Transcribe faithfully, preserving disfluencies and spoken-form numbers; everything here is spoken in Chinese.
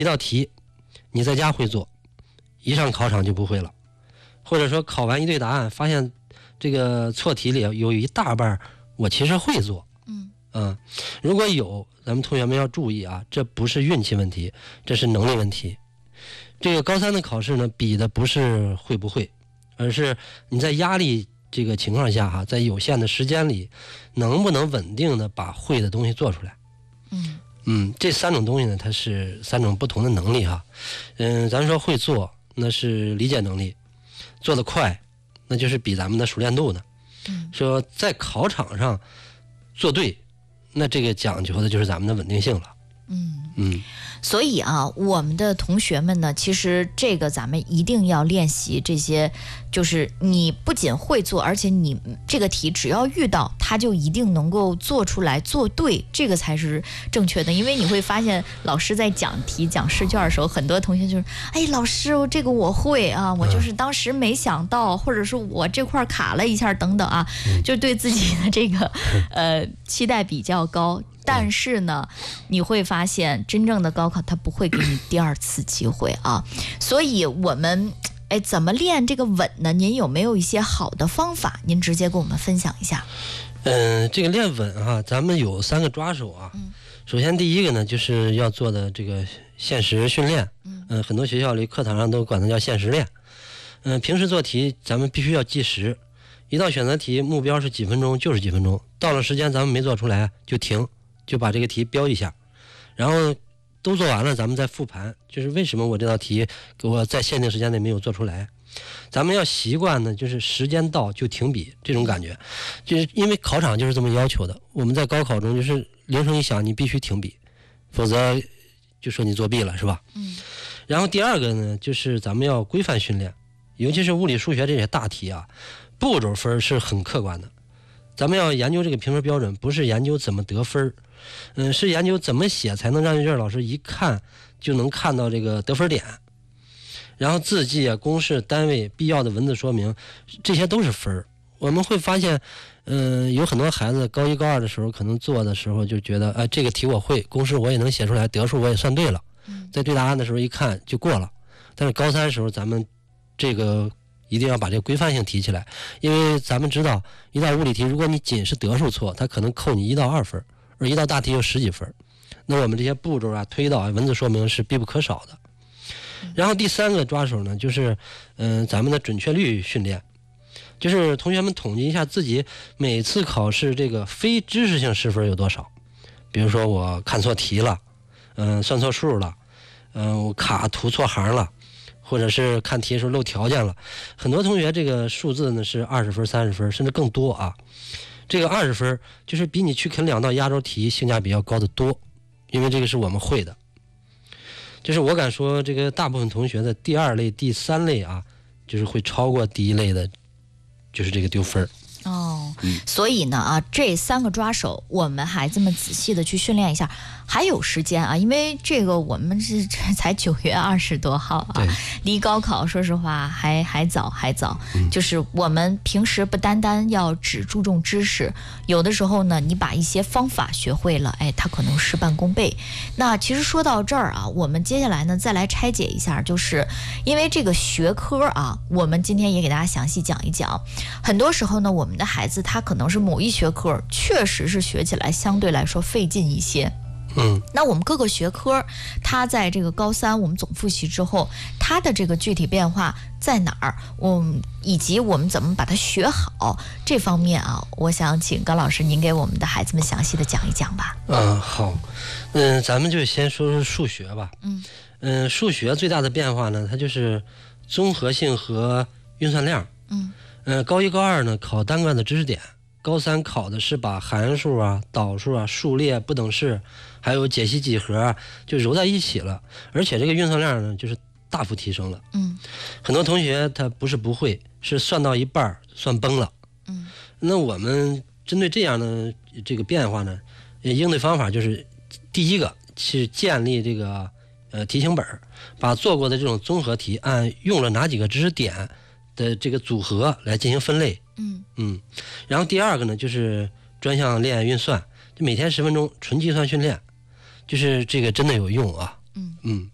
一道题你在家会做，一上考场就不会了，或者说考完一对答案发现这个错题里有一大半我其实会做。 嗯嗯，如果有，咱们同学们要注意啊，这不是运气问题，这是能力问题。这个高三的考试呢，比的不是会不会，而是你在压力这个情况下哈、啊，在有限的时间里，能不能稳定的把会的东西做出来。 嗯嗯，这三种东西呢，它是三种不同的能力哈。嗯，咱说会做，那是理解能力；做得快，那就是比咱们的熟练度呢。 嗯， 说在考场上做对，那这个讲究的就是咱们的稳定性了。 嗯嗯， 所以啊，我们的同学们呢，其实这个咱们一定要练习这些，就是你不仅会做，而且你这个题只要遇到，它就一定能够做出来做对，这个才是正确的。因为你会发现，老师在讲题讲试卷的时候，很多同学就是，哎，老师，这个我会啊，我就是当时没想到，或者是我这块卡了一下等等啊，就对自己的这个呃期待比较高。但是呢，你会发现真正的高考它不会给你第二次机会啊，所以我们哎怎么练这个稳呢？您有没有一些好的方法？您直接跟我们分享一下。 嗯，这个练稳哈、啊，咱们有三个抓手啊。 嗯， 首先第一个呢，就是要做的这个限时训练。 嗯， 呃、很多学校里课堂上都管它叫限时练。嗯、呃，平时做题咱们必须要计时，一道选择题目标是几分钟就是几分钟，到了时间咱们没做出来就停。就把这个题标一下，然后都做完了，咱们再复盘，就是为什么我这道题给我在限定时间内没有做出来。咱们要习惯呢，就是时间到就停笔这种感觉，就是因为考场就是这么要求的。我们在高考中就是铃声一响，你必须停笔，否则就说你作弊了，是吧？ 嗯。 然后第二个呢，就是咱们要规范训练，尤其是物理、数学这些大题啊，步骤分是很客观的。咱们要研究这个评分标准，不是研究怎么得分，嗯，是研究怎么写才能让阅卷老师一看就能看到这个得分点。然后字迹啊、公式、单位、必要的文字说明，这些都是分。我们会发现，嗯，有很多孩子高一高二的时候可能做的时候就觉得，哎、呃，这个题我会，公式我也能写出来，得数我也算对了，在对答案的时候一看就过了。但是高三的时候咱们这个一定要把这个规范性提起来，因为咱们知道一道物理题，如果你仅是得数错，它可能扣你一到二分，而一道大题有十几分，那我们这些步骤啊、推导啊、文字说明是必不可少的。然后第三个抓手呢，就是嗯、呃，咱们的准确率训练，就是同学们统计一下自己每次考试这个非知识性失分有多少。比如说我看错题了，嗯、呃，算错数了，嗯、呃，我卡涂错行了。或者是看题的时候漏条件了，很多同学这个数字呢是二十分、三十分，甚至更多啊。这个二十分就是比你去啃两道压轴题性价比要高得多，因为这个是我们会的。就是我敢说，这个大部分同学的第二类、第三类啊，就是会超过第一类的，就是这个丢分。 哦，所以呢啊，这三个抓手，我们孩子们仔细的去训练一下。还有时间啊，因为这个我们是才九月二十多号啊，离高考说实话还还早还早、嗯。就是我们平时不单单要只注重知识，有的时候呢，你把一些方法学会了，哎，它可能事半功倍。那其实说到这儿啊，我们接下来呢再来拆解一下，就是因为这个学科啊，我们今天也给大家详细讲一讲。很多时候呢，我们的孩子他可能是某一学科确实是学起来相对来说费劲一些。 嗯， 那我们各个学科，它在这个高三我们总复习之后，它的这个具体变化在哪儿？嗯，以及我们怎么把它学好这方面啊，我想请高老师您给我们的孩子们详细的讲一讲吧。 嗯，好，嗯，咱们就先说说数学吧。 嗯嗯，数学最大的变化呢，它就是综合性和运算量。 嗯嗯，高一高二呢考单个的知识点，高三考的是把函数啊、导数啊、数列、不等式。还有解析几何啊，就揉在一起了，而且这个运算量呢，就是大幅提升了。 嗯， 很多同学他不是不会，是算到一半算崩了。 嗯， 那我们针对这样的这个变化呢，应对方法就是第一个是建立这个呃题型本，把做过的这种综合题按用了哪几个知识点的这个组合来进行分类。 嗯嗯，然后第二个呢，就是专项练运算，就每天十分钟纯计算训练。就是这个真的有用啊。 嗯嗯。